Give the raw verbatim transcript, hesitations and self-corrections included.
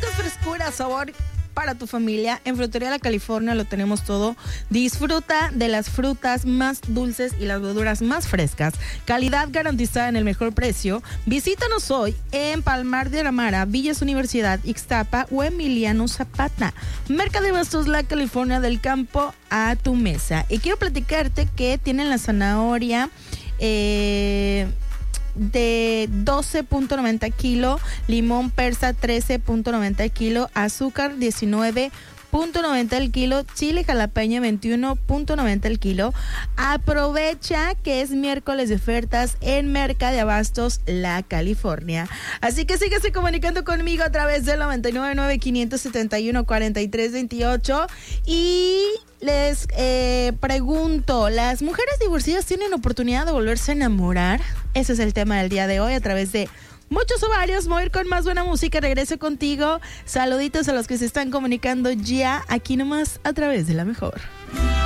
frutas, frescura, sabor para tu familia. En Frutería La California lo tenemos todo. Disfruta de las frutas más dulces y las verduras más frescas. Calidad garantizada en el mejor precio. Visítanos hoy en Palmar de Aramara, Villas Universidad, Ixtapa o Emiliano Zapata. Mercado de Bastos La California, del campo a tu mesa. Y quiero platicarte que tienen la zanahoria eh... de doce punto noventa kilo, limón persa trece punto noventa kilo, azúcar diecinueve punto noventa el kilo, chile jalapeño veintiuno punto noventa el kilo. Aprovecha que es miércoles de ofertas en Mercado de Abastos La California. Así que síguese comunicando conmigo a través del noventa y nueve nueve, quinientos setenta y uno, cuarenta y tres veintiocho. Y les eh, pregunto, ¿las mujeres divorciadas tienen oportunidad de volverse a enamorar? Ese es el tema del día de hoy a través de Muchos Ovarios. Voy a ir con más buena música, regreso contigo. Saluditos a los que se están comunicando ya aquí nomás a través de La Mejor.